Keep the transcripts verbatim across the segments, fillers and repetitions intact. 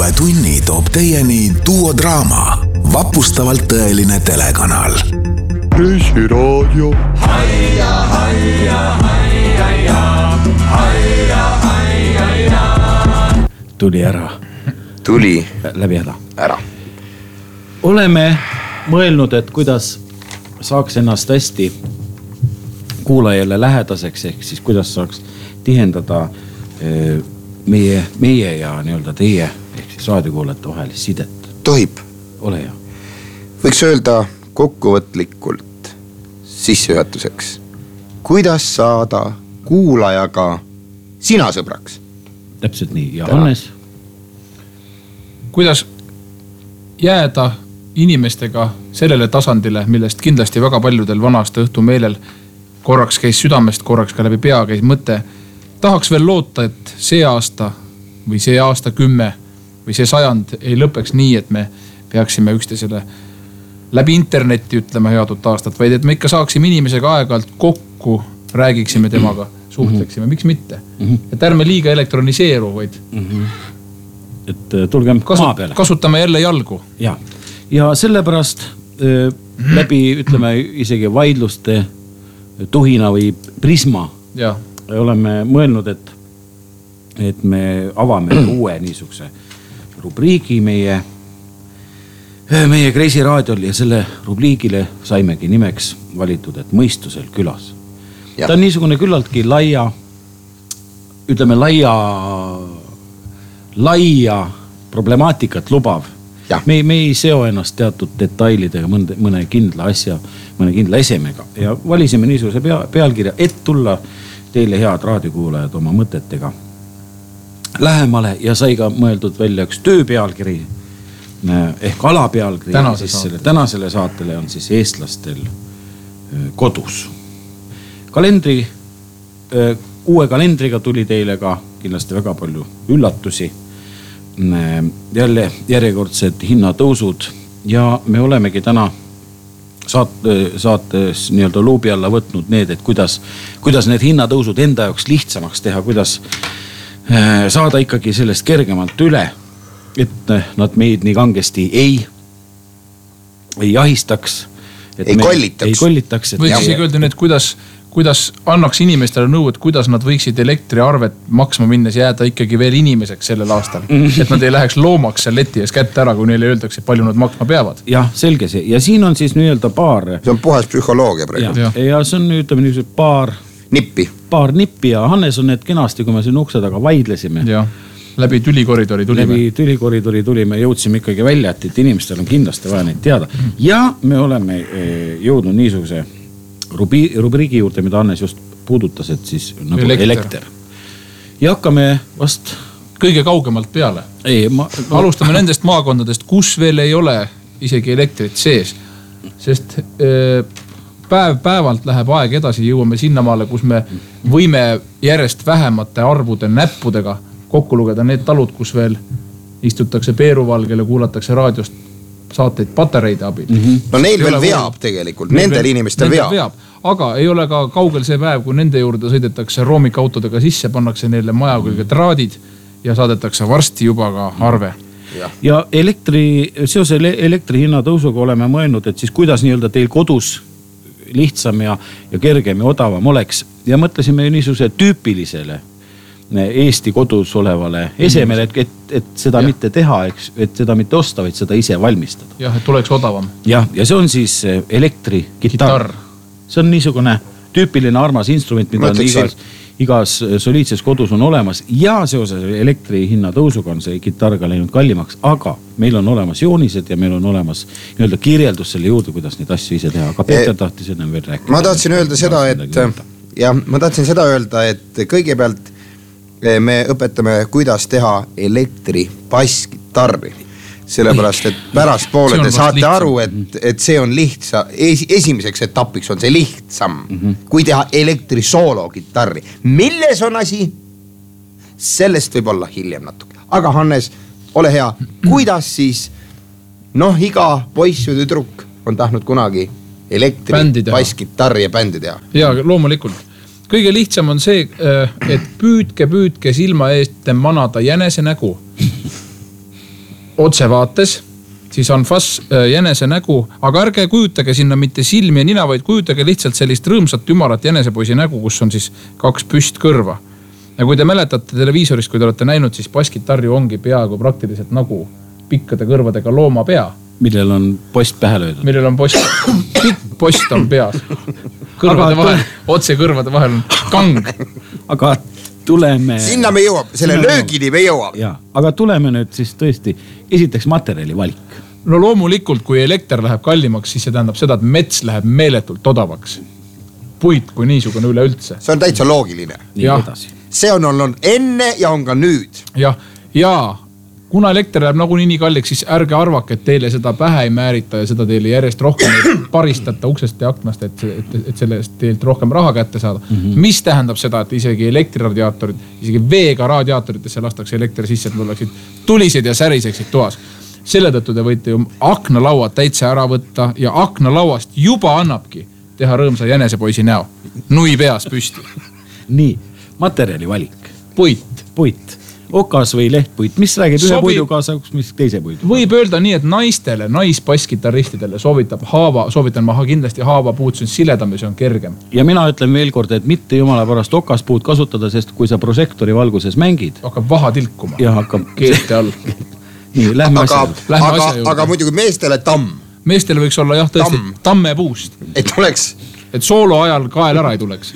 uue tunni toob teieni Duo Draama, vapustavalt tõeline telekanal. Reisiraadio. Haia, haia, haia, haia, haia, haia. Tuli ära. Tuli läbi häda. ära. Oleme mõelnud, et kuidas saaks ennast hästi kuulajale lähedaseks, ehk siis kuidas saaks tihendada meie, meie ja nii-öelda teie ehk siis raadiokuulajate vahelist sidet. Tohib. Ole hea. Võiks öelda kokkuvõtlikult sissejuhatuseks. Kuidas saada kuulajaga sina sõbraks? Täpselt nii. Ja Hannes? Kuidas jääda inimestega sellele tasandile, millest kindlasti väga paljudel vanast õhtu meelel korraks käis südamest, korraks ka läbi pea käis mõte. Tahaks veel loota, et see aasta või see aasta kümme või see sajand ei lõpeks nii, et me peaksime üksteisele läbi internetti ütlema headut aastat, vaid et me ikka saaksime inimesega aeg-ajalt kokku, räägiksime temaga, suhtleksime, miks mitte. Et ärme liiga elektroniseeru, vaid et tulgem kasut, maa peale. Kasutame jälle jalgu. Ja, ja sellepärast äh, läbi, ütleme, isegi vaidluste tuhina või prisma ja. oleme mõelnud, et, et me avame uue niisuguse rubriigi meie, meie Kreisi raadiol ja selle rubriigile saimegi nimeks valitud, et mõistusel külas. Ja. Ta on niisugune küllaltki laia, ütleme laia laia problemaatikat lubav. Me, me ei seo ennast teatud detailidega mõne, mõne kindla asja, mõne kindla esemega. Ja valisime niisuguse pea, pealkirja, et tulla teile head raadiokuulajad oma mõtetega lähemale ja sai ka mõeldud välja üks tööpealkiri ehk alapealkiri. Tänase siis tänasele saatele on siis eestlastel kodus. Kalendri, uue kalendriga tuli teile ka kindlasti väga palju üllatusi. Jälle järjekordsed hinnatõusud ja me olemegi täna saate, saates nii-öelda luubi alla võtnud need, et kuidas, kuidas need hinnatõusud enda jaoks lihtsamaks teha, kuidas saada ikkagi sellest kergemalt üle, et nad meid nii kangesti ei, ei jahistaks, et ei kollitaks. Ei kollitaks võiks isegi öelda need, kuidas kuidas annaks inimestele nõu, et kuidas nad võiksid elektriarvet maksma minnes jääda ikkagi veel inimeseks sellel aastal. Et nad ei läheks loomaks seal leti ees kätte ära, kui neile öeldakse, palju nad maksma peavad. Jah, selge see. Ja siin on siis nii-öelda paar... See on puhas psühholoogia praegu. Ja, ja see on, ütleme, niisugused paar... Nippi. Paar nippi ja Hannes on need kenasti, kui me siin ukse taga vaidlesime. Ja, läbi tülikoridori tulime. Läbi tülikoridori tulime, jõudsime ikkagi välja, et inimestel on kindlasti vaja neid teada. Ja me oleme jõudnud niisuguse rubriigi juurde, mida Hannes just puudutas, et siis nagu elekter. elekter. Ja hakkame vast... Kõige kaugemalt peale. Ei, ma, ma... Alustame nendest maakondadest, kus veel ei ole isegi elektrit sees. Sest päev päevalt läheb aeg edasi, jõuame sinnamaale, kus me võime järjest vähemate arvude näppudega kokku lugeda need talud, kus veel istutakse peeruvalgel ja kuulatakse raadiost saateid patareide abil. Mm-hmm. No neil veel veab tegelikult, nendel inimestel veab. veab. Aga ei ole ka kaugel see päev, kui nende juurde sõidetakse roomikautodega sisse, pannakse neile maja külge traadid ja saadetakse varsti juba ka arve. Ja, ja elektri, seose elektri hinna tõusuga oleme mõelnud, et siis kuidas nii-öelda teil kodus lihtsam ja, ja kergem ja odavam oleks. Ja mõtlesime niisuguse tüüpilisele Eesti kodus olevale esemele, et, et, et seda ja. mitte teha, et seda mitte osta, vaid seda ise valmistada. Jah, et tuleks odavam. Ja, ja see on siis elektrikitarr. See on niisugune tüüpiline armas instrument, mida on igas, igas soliidses kodus on olemas ja seoses elektri hinna tõusuga on see kitarr ka läinud kallimaks, aga meil on olemas joonised ja meil on olemas nii-öelda kirjeldus selle juurde, kuidas neid asju ise teha. Aga Peeter tahtis enne veel rääkida. Ma tahtsin öelda seda, et ja ma tahtsin seda öelda, et kõigepealt me õpetame, kuidas teha elektri basskitarri. Sellepärast, et pärast poole te saate lihtsam. Aru, et, et see on lihtsa, esimeseks etapiks on see lihtsam, mm-hmm. kui teha elektri soolo kitarri. Milles on asi? Sellest võib olla hiljem natuke. Aga Hannes, ole hea, kuidas siis, noh, iga poiss või tüdruk on tahtnud kunagi elektri basskitarri ja bändi teha? Ja, loomulikult. Kõige lihtsam on see, et püüdke, püüdke silma eest manada jänese nägu. otsevaates, siis on fass jänese nägu, aga ärge kujutage sinna mitte silmi ja nina, vaid kujutage lihtsalt sellist rõõmsat ümarat jänesepoisi nägu, kus on siis kaks püst kõrva. Ja kui te mäletate televiisorist, kui te olete näinud, siis baskitarri ongi peaaegu praktiliselt nagu pikkade kõrvadega looma pea. Millel on post pähe löödud. Millel on post, pikk post on peas. Kõrvade vahel, otse kõrvade vahel on kang. Aga tuleme... Sinna me jõuab, selle Sinna löögini me jõuab. Ja, aga tuleme nüüd siis tõesti, esiteks materjali valik. No loomulikult, kui elekter läheb kallimaks, siis see tähendab seda, et mets läheb meeletult odavaks. Puit kui niisugune üle üldse. See on täitsa loogiline. Nii ja. Edasi. See on olnud enne ja on ka nüüd. Ja, ja kuna elekter läheb nagunii nii kalliks, siis ärge arvake, et teile seda pähe ei määrita ja seda teile järjest rohkem paristata uksest ja aknast, et, et, et sellest teilt rohkem raha kätte saada. Mm-hmm. Mis tähendab seda, et isegi elektriradiaatorid, isegi veega radiaatoritesse lastakse elekter sisse, et oleksid tulised ja säriseksid toas. Selle tõttu te võite ju aknalauad täitsa ära võtta ja aknalauast juba annabki teha rõõmsa jänesepoisi näo. Nui peas püsti. Nii, materjali valik. Puit. Puit. Okas või lehtpuit, mis räägib ühe puidu kaasa, mis teise puidu? Võib öelda nii, et naistele, naisbaskitarristidele soovitab haava, soovitan ma kindlasti haava puud, see on siledam ja see on kergem. Ja mina ütlen veel kord, et mitte jumala pärast okas puud kasutada, sest kui sa prožektori valguses mängid... Hakkab vaha tilkuma. Ja hakkab... Keelte all. Nii, lähme aga, asja aga, aga, aga muidugi meestele tamm. Meestele võiks olla jah tõesti tamm. Tamme puust. Et oleks... Et soolo ajal kael ära ei tuleks.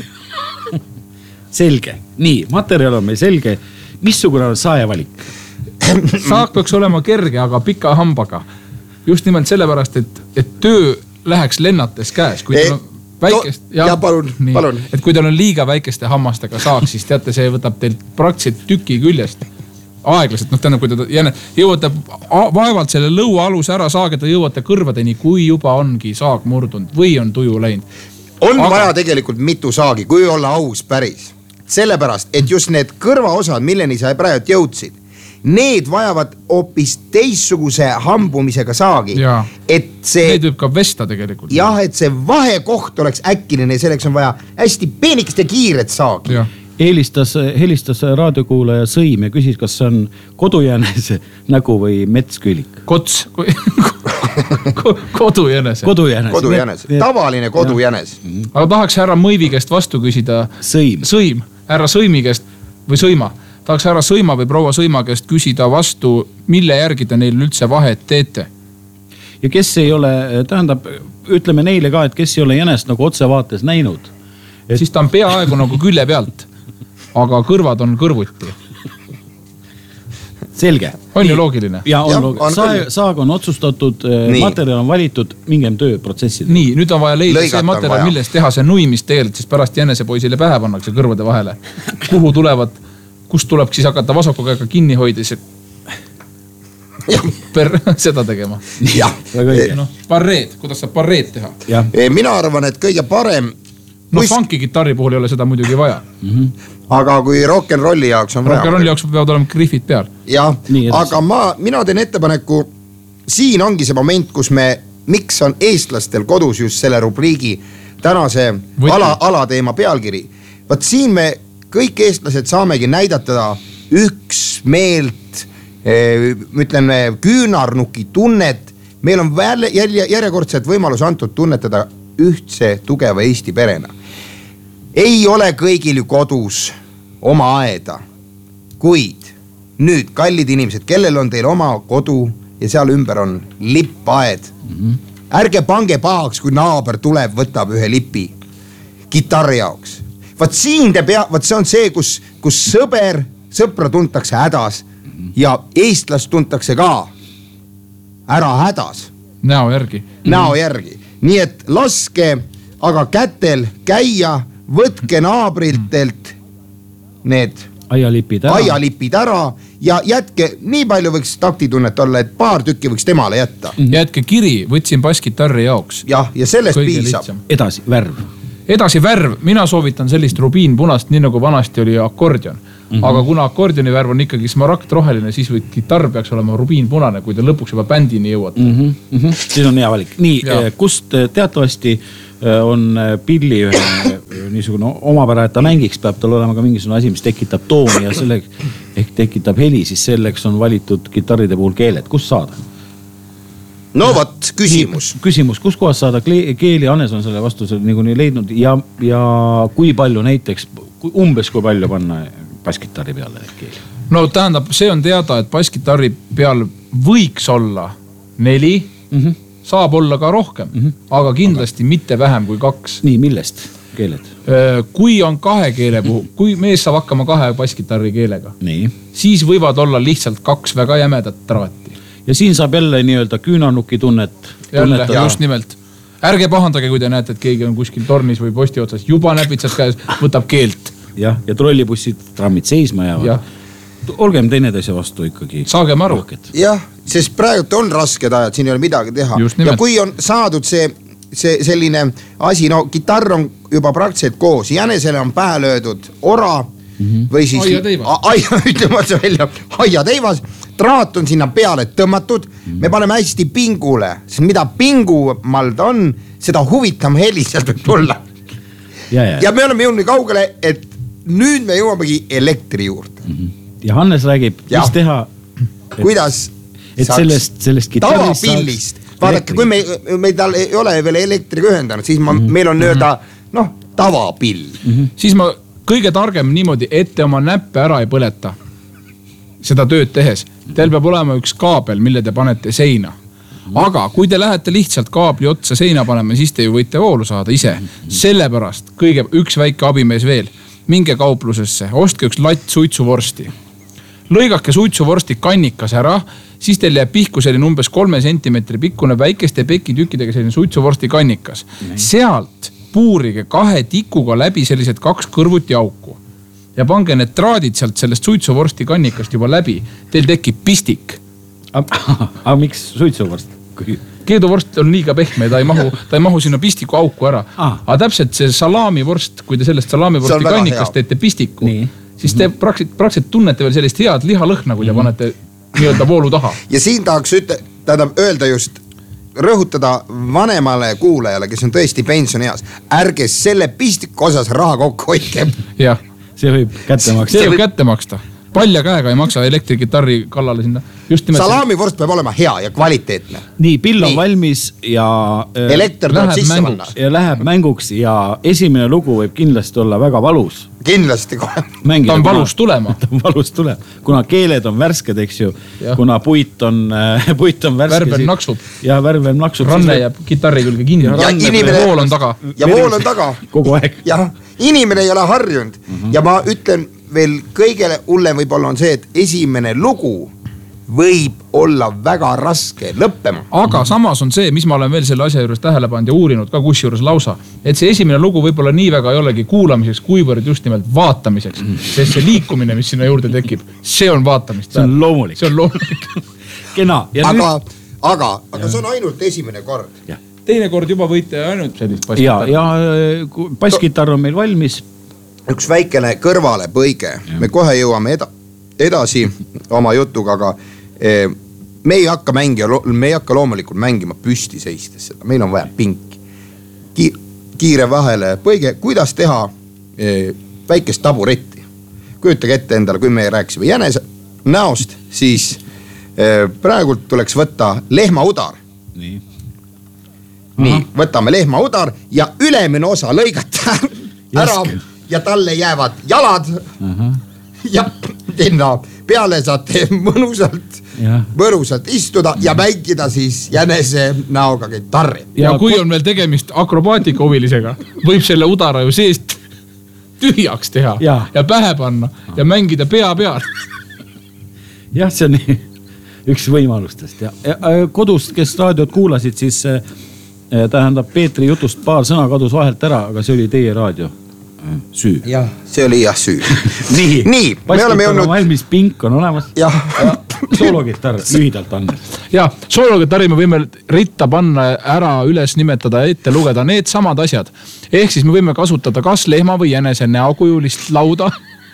Selge. Nii, materjal on meil selge. Missugune on saaja valik? Saak peaks olema kerge, aga pika hambaga. Just nimelt sellepärast, et, et töö läheks lennates käes. Kui teil on väikest, to, ja, ja palun, palun. Et kui teil on liiga väikeste hammastega saak, siis teate, see võtab teilt praktiliselt tüki küljest. Aeglaselt, noh tähendab, kui te jäne, jõuate vaevalt selle lõua alus ära saageda, jõuate kõrvadeni, kui juba ongi saag murdunud või on tuju läinud. On aga... vaja tegelikult mitu saagi, kui olla aus päris. Sellepärast, et just need kõrvaosad, milleni sa praegu jõudsid, need vajavad hoopis teissuguse hambumisega saagi. Ja. Et see... Need võib ka vesta tegelikult. Jah, et see vahekoht oleks äkkiline, selleks on vaja hästi peenikest ja kiiret saagi. Ja. Helistas, helistas raadiokuulaja Sõim ja küsis, kas see on kodujänese nägu või metskülik. Kots. Kodujänese. Kodujänese. Kodujänes. Tavaline kodujänes. Aga tahaks härra Mõivi käest vastu küsida. Sõim. Sõim. Härra Sõimi käest või Sõima. Tahaks härra Sõima või proua Sõima käest küsida vastu, mille järgi te neil üldse vahet teete. Ja kes ei ole, tähendab, ütleme neile ka, et kes ei ole jänest nagu otsevaates näinud. Et... Siis ta on peaaegu nagu külje pealt. Aga kõrvad on kõrvuti. Selge. On ju loogiline? Ja on ja, loogiline. Saag, saag on otsustatud, nii. Materjal on valitud, mingem tööprotsessid. Nii, nüüd on vaja leida Lõigata see materjal, millest teha see nui, mis tegelikult siis pärast jänesepoisile pähe pannakse kõrvade vahele. Kuhu tulevad, kust tuleb siis hakata vasakuga ka kinni hoidis, et per seda tegema. Jah. No, parreed, kuidas saab parreed teha? Ja. Mina arvan, et kõige parem... No Kus... funky gitarri puhul ei ole seda muidugi vaja. Mm-hmm. Aga kui rock'n'rolli jaoks on vaja. Rock'n'rolli jaoks peavad olema griffid peal. Jah, aga ma, mina teen ettepaneku, siin ongi see moment, kus me, miks on eestlastel kodus just selle rubriigi tänase ala, alateema pealkiri. Vaat siin me kõik eestlased saamegi näidatada üksmeelt, ütlen küünarnuki tunnet. Meil on järjekordselt võimalus antud tunnetada ühtse tugeva Eesti perena. Ei ole kõigil ju kodus oma aeda, kuid nüüd kallid inimesed, kellel on teil oma kodu ja seal ümber on lippaed. Mm-hmm. Ärge pange pahaks, kui naaber tuleb, võtab ühe lipi kitarri jaoks. Vaat siin te pea, vaat see on see, kus, kus sõber, sõpra tuntakse hädas mm-hmm. ja eestlast tuntakse ka ära hädas. Näo järgi. Näo järgi. Nii et laske aga kätel käia, võtke naabriltelt need aialipid ära. aialipid ära ja jätke, nii palju võiks taktitunnet olla, et paar tükki võiks temale jätta. Jätke kiri, võtsin baskitarri jaoks. Jah, ja sellest Kõige piisab. Lihtsam. Edasi, värv. Edasi värv, mina soovitan sellist rubiinpunast, nii nagu vanasti oli akordion. Mm-hmm. Aga kuna akordioni värv on ikkagi smaragd roheline, siis või gitarr peaks olema rubiinpunane, kui te lõpuks juba bändini jõuate. Mm-hmm. Mm-hmm. Siin on hea valik. Nii, ja. Kust teatavasti on pilli ühe niisugune omapära, et ta mängiks, peab tal olema ka mingisugune asi, mis tekitab tooni ja selle, ehk tekitab heli, siis selleks on valitud kitarride puhul keeled, kus saada? No vot, küsimus. Küsimus, kus kohas saada keeli, Hannes on selle vastuse niikuinii leidnud ja, ja kui palju näiteks, umbes kui palju panna basskitarri peale keeli? No tähendab, see on teada, et basskitarri peal võiks olla neli, mm-hmm. saab olla ka rohkem, mm-hmm. aga kindlasti aga... mitte vähem kui kaks. Nii, millest keeled? Kui on kahe keele puhul, kui mees saab hakkama kahe basskitarri keelega, nii. Siis võivad olla lihtsalt kaks väga jämedat traati. Ja siin saab jälle nii-öelda küünanuki tunnet. Jälle, just nimelt. Ärge pahandage, kui te näete, et keegi on kuskil tornis või posti otsas, juba näpitsad käes, võtab keelt. Jah, ja trollibussid, trammid seisma jäävad. Ja. Olgem teineteise vastu ikkagi. Saagem aru. Jah, sest praegu on rasked ajad, siin ei ole midagi teha. Ja kui on saadud see, see selline asi, no gitarr on juba praktiliselt koos, jänesele on pähe löödud ora mm-hmm. või siis aiateivas, aia, ütleme otse välja, aiateivas, traat on sinna peale tõmmatud, mm-hmm. me paneme hästi pingule, sest mida pingumal ta on, seda huvitam heli sealt võib tulla. Ja, ja. ja me oleme jõudnud kaugele, et nüüd me jõuamegi elektri juurde. Mm-hmm. Ja Hannes räägib, ja. Mis teha, et, kuidas et sellest, sellest gitarrist tavapillist. Vaadake, kui me, me tal ei ole veel elektriga ühendanud, siis ma, mm-hmm. meil on nööda, noh, tavapill. Mm-hmm. Siis ma kõige targem niimoodi, et te oma näppe ära ei põleta seda tööd tehes. Teil peab olema üks kaabel, mille te panete seina. Aga kui te lähete lihtsalt kaabli otsa seina panema, siis te ju võite voolu saada ise. Sellepärast kõige üks väike abimees veel. Minge kauplusesse, ostke üks latt suitsuvorsti. Lõigake suitsuvorsti kannikas ära, siis teil jääb pihku selline umbes kolme sentimeetri pikkune väikeste pekitükkidega selline suitsuvorsti kannikas. Sealt puurige kahe tikuga läbi sellised kaks kõrvuti auku. Ja pange need traadid sealt sellest suitsuvorsti kannikast juba läbi. Teil tekib pistik. Aga miks suitsuvorst? Keeduvorst on liiga pehme, ta ei mahu, ta ei mahu sinna pistiku auku ära. Ah. Aga täpselt see salamivorst, kui te sellest salamivorsti kannikast teete pistiku, nii. Siis te praktiliselt, praktiliselt tunnete veel sellist head lihalõhna, kui te panete nii-öelda voolu taha. Ja siin tahaks ütle, tähendab öelda just, rõhutada vanemale kuulajale, kes on tõesti pensionieas, ärge selle pistiku osas raha kokku hoidke. Jah. See võib kätte maksta. See võib kätte maksta. Palja käega ei maksa elektrikitarri kallale sinna. Salamivorst peab olema hea ja kvaliteetne. Nii, pill on Nii. valmis ja elekter tuleb sisse panna. Ja läheb mänguks ja esimene lugu võib kindlasti olla väga valus. Kindlasti kohe. Mängida, ta on valus tulema. Ta on valus tulema. Kuna keeled on värsked, eks ju. Ja. Kuna puit on, puit on värske. Värvel naksub. Ja värvel naksub. Ranne jääb kitarri külge kinni. Ja, ja inimene, vool on taga. Ja vool on taga. Kogu aeg. Ja inimene ei ole harjunud. Mm-hmm. Ja ma ütlen veel kõigele hullem võib-olla on see, et esimene lugu võib olla väga raske lõppema. Aga samas on see, mis ma olen veel selle asja juures tähele pannud ja uurinud ka kus juures lausa, et see esimene lugu võib-olla nii väga ei olegi kuulamiseks, kuivõrd just nimelt vaatamiseks. Sest see liikumine, mis sinna juurde tekib, see on vaatamist. See on loomulik. See on loomulik. Kena. Ja aga, nüüd... aga, aga see on ainult esimene kord. Ja. Teine kord juba võite ainult sellist basskitarr. Ja, ja basskitarr on meil valmis. Üks väikene kõrvale põige. Ja. Me kohe jõuame eda, edasi oma jutuga, aga eh, me ei hakka mängija, me ei hakka loomulikult mängima püsti seistes seda. Meil on vaja pinki. Ki, kiire vahele põige. Kuidas teha eh, väikest taburetti? Kujutage ette endale, kui me rääksime jänese näost, siis eh, praegult tuleks võtta lehmaudar. Nii. Nii, võtame lehmaudar ja ülemine osa lõigata ära. Ja talle jäävad jalad uh-huh. ja tinna peale saate mõnusalt, mõnusalt istuda ja mängida siis jänese näoga gitarri. Ja, ja kui on veel tegemist akrobaatika huvilisega, võib selle udara ju seest tühjaks teha ja, ja pähe panna ja mängida pea peal. Jah, see on üks võimalustest. Ja, ja kodust, kes raadiot kuulasid, siis tähendab Peetri jutust paar sõna kadus vahelt ära, aga see oli teie raadio. Süü. Jah, see oli jah süü. Nii, Nii me oleme jõudnud. Valmis, pink on olemas. Ja. Ja soologitarr, lühidalt Hannes. Ja, soologitarri me võime ritta panna ära, üles nimetada, ette lugeda need samad asjad. Ehk siis me võime kasutada kas lehma või jänese näokujulist lauda,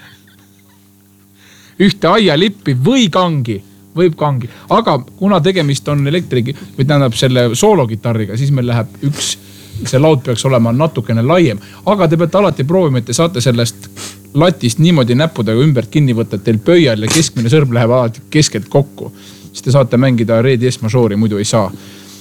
ühte aialippi või kangi, võib kangi. Aga kuna tegemist on elektrigi, või tähendab selle soologitarriga, siis meil läheb üks see laud peaks olema natukene laiem, aga te peate alati proovima, et te saate sellest latist niimoodi näppudega ümbert kinni võtta, et teil pöial ja keskmine sõrm läheb alati keskelt kokku. Siis te saate mängida Re Dies Majore'i, muidu ei saa.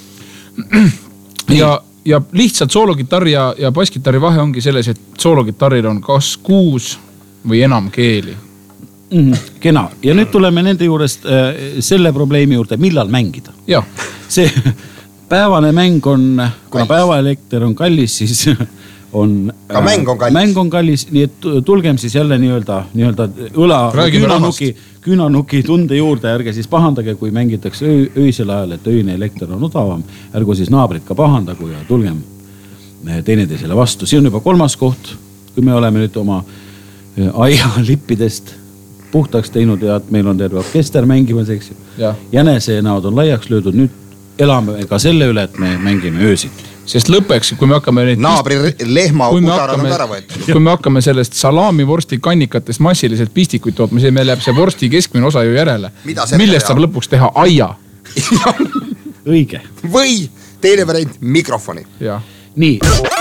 Ja, ja lihtsalt soologitarri ja, ja bassgitarri vahe ongi selles, et soologitarril on kas kuus või enam keeli. Mm, kena. Ja nüüd tuleme nende juurest äh, selle probleemi juurde, millal mängida. Ja. See päevane mäng on, kuna päevaelekter on kallis, siis on, ka mäng on kallis. Mäng on kallis, nii et tulgem siis jälle nii-öelda, nii-öelda õla küünanuki, küünanuki tunde juurde, ärge siis pahandage, kui mängitakse öö, öisel ajal, et öine elekter on odavam. Ärgu siis naabrid ka pahandagu ja tulgem teineteisele vastu. See on juba kolmas koht, kui me oleme nüüd oma aia lippidest puhtaks teinud ja meil on terve orkester mängimas, eks ju. Jänese näod on laiaks löödud, nüüd elame ka selle üle, et me mängime öösid. Sest lõpeks, kui me hakkame neid... Naabri lehma kusarad on ära võetud. Kui me hakkame sellest salami vorsti kannikatest massiliselt pistikuid tootma, siis meil jääb see vorsti keskmine osa ju järele. Millest saab lõpuks teha aia? Õige. Või teine variant mikrofoni. Ja. Nii.